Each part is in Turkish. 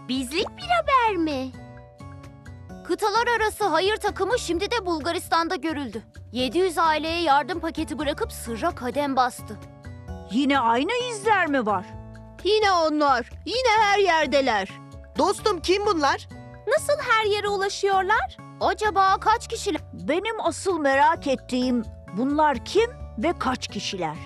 Bizlik bir haber mi? Kıtalar arası hayır takımı şimdi de Bulgaristan'da görüldü. 700 aileye yardım paketi bırakıp sırra kadem bastı. Yine aynı izler mi var? Yine onlar. Yine her yerdeler. Dostum kim bunlar? Nasıl her yere ulaşıyorlar? Acaba kaç kişiler? Benim asıl merak ettiğim bunlar kim ve kaç kişiler?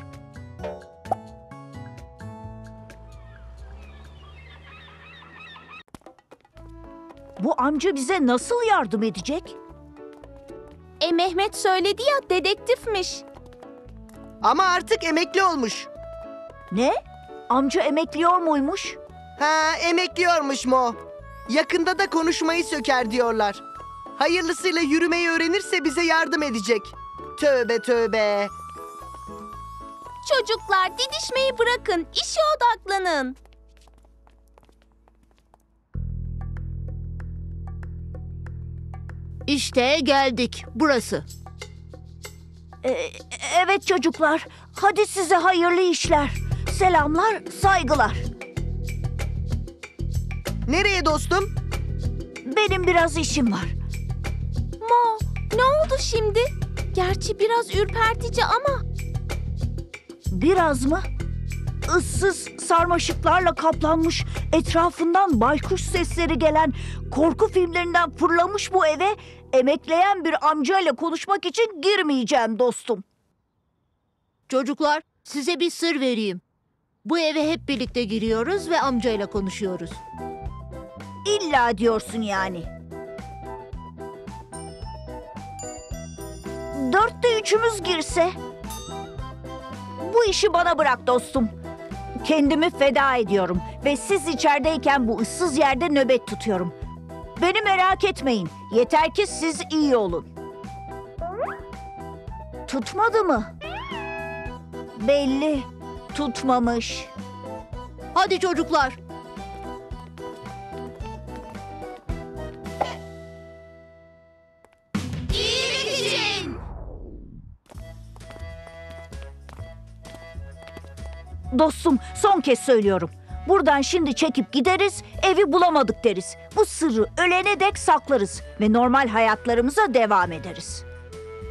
Bu amca bize nasıl yardım edecek? Mehmet söyledi ya, dedektifmiş. Ama artık emekli olmuş. Ne? Amca emekliyor muymuş? Ha, emekliyormuş Mo. Yakında da konuşmayı söker diyorlar. Hayırlısıyla yürümeyi öğrenirse bize yardım edecek. Tövbe tövbe. Çocuklar, didişmeyi bırakın, işe odaklanın. İşte geldik. Burası. Evet çocuklar, hadi size hayırlı işler. Selamlar, saygılar. Nereye dostum? Benim biraz işim var. Mo, ne oldu şimdi? Gerçi biraz ürpertici ama... Biraz mı? Issız sarmaşıklarla kaplanmış, etrafından baykuş sesleri gelen, korku filmlerinden fırlamış bu eve emekleyen bir amcayla konuşmak için girmeyeceğim dostum. Çocuklar, size bir sır vereyim. Bu eve hep birlikte giriyoruz ve amcayla konuşuyoruz. İlla diyorsun yani. 4'te 3'ümüz girse? Bu işi bana bırak dostum. Kendimi feda ediyorum ve siz içerideyken bu ıssız yerde nöbet tutuyorum. Beni merak etmeyin. Yeter ki siz iyi olun. Tutmadı mı? Belli. Tutmamış. Hadi çocuklar. İyilik için! Dostum, son kez söylüyorum. Buradan şimdi çekip gideriz, evi bulamadık deriz. Bu sırrı ölene dek saklarız ve normal hayatlarımıza devam ederiz.